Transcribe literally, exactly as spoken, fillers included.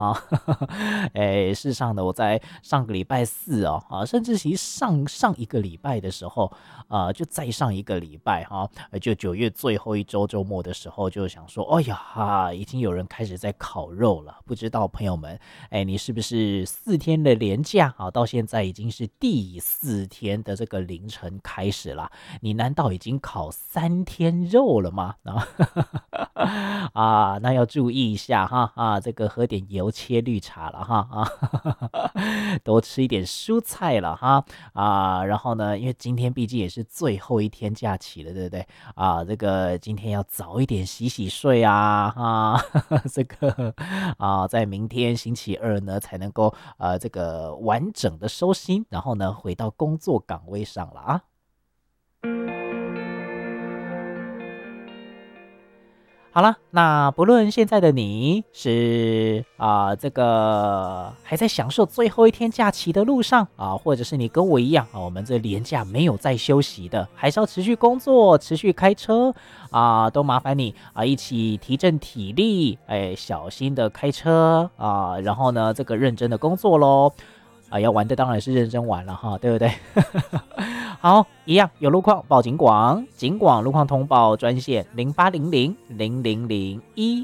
啊，哎，事实上呢，我在上个礼拜四哦，啊，甚至其实上上一个礼拜的时候，啊，就再上一个礼拜哈、呃就九月最后一周周末的时候，就想说，哎呀哈，已经有人开始在烤肉了，不知道朋友们，哎，你是不是四天的连假啊？到现在已经是第四天的这个凌晨开始了，你难道已经烤三天肉了吗？啊？啊，那要注意一下哈啊，这个喝点油切绿茶了哈啊，多吃一点蔬菜了哈啊，然后呢，因为今天毕竟也是最后一天假期了，对不对啊？这个今天要早一点洗洗睡啊啊，这个啊，在明天星期二呢才能够呃这个完整的收心，然后呢回到工作岗位上了啊。好了，那不论现在的你是啊、这个还在享受最后一天假期的路上啊，或者是你跟我一样啊，我们这连假没有在休息的，还是要持续工作、持续开车啊，都麻烦你啊一起提振体力，哎，小心的开车啊，然后呢，这个认真的工作喽。啊，要玩的当然是认真玩了哈，对不对？好，一样有路况报警广，警广路况通报专线零八零零零零零一。